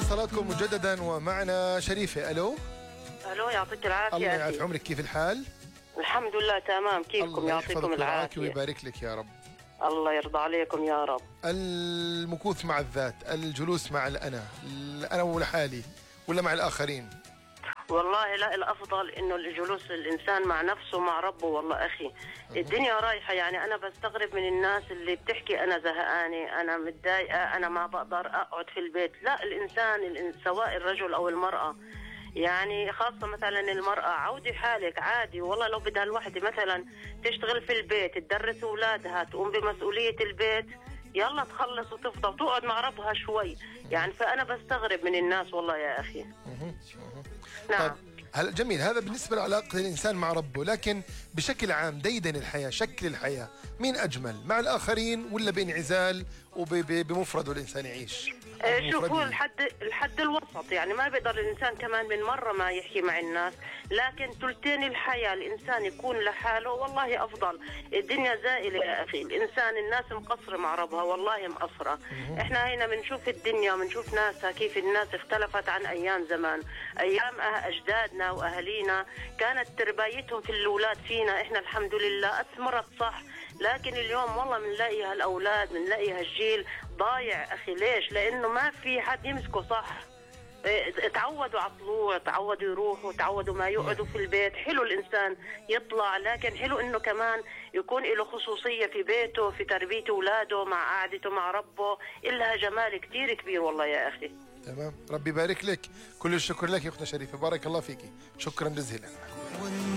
اتصالاتكم مجددا ومعنا شريفة. الو يعطيك العافية. الله يعافي عمرك، كيف الحال؟ الحمد لله تمام، كيفكم؟ يعطيكم العافية ويبارك لك يا رب. الله يرضى عليكم يا رب. المكوث مع الذات، الجلوس مع الأنا ولحالي ولا مع الآخرين؟ والله لا، الأفضل إنه الجلوس الإنسان مع نفسه مع ربه. والله أخي الدنيا رايحة، يعني أنا بستغرب من الناس اللي بتحكي أنا زهقانة، أنا متضايقة، أنا ما بقدر أقعد في البيت. لا، الإنسان سواء الرجل أو المرأة، يعني خاصة مثلا المرأة، عودي حالك عادي. والله لو بدها الوحدة مثلا تشتغل في البيت، تدرس أولادها، تقوم بمسؤولية البيت، يلا تخلص وتفضل تقعد مع ربها شوي. يعني فأنا بستغرب من الناس والله يا أخي. نعم. طيب جميل، هذا بالنسبة لعلاقة الإنسان مع ربه، لكن بشكل عام ديدن الحياة، شكل الحياة، مين أجمل، مع الآخرين ولا بانعزال وبمفرده الإنسان يعيش؟ شوفوا الحد الوسط، يعني ما بيقدر الإنسان كمان من مرة ما يحكي مع الناس، لكن ثلثين الحياة الإنسان يكون لحاله والله أفضل. الدنيا زائلة يا أخي، الناس مقصرة مع ربها، والله مقصرة. إحنا هنا بنشوف الدنيا وبنشوف ناسها كيف الناس اختلفت عن أيام زمان. أيام أجدادنا وأهالينا كانت تربايتهم في الأولاد فينا، إحنا الحمد لله أثمرت صح. لكن اليوم والله بنلاقي هالأولاد، بنلاقي هالجيل ضايع أخي. ليش؟ لأنه ما في حد يمسكه صح. تعودوا على الطلوع، تعودوا يروحوا، تعودوا ما يقعدوا في البيت. حلو الإنسان يطلع، لكن حلو إنه كمان يكون له خصوصية في بيته، في تربية أولاده، مع قعدته مع ربه. إلها جمال كتير كبير والله يا أخي. تمام، ربي يبارك لك. كل الشكر لك يا أختنا شريفة، بارك الله فيكي، شكرا جزيلا.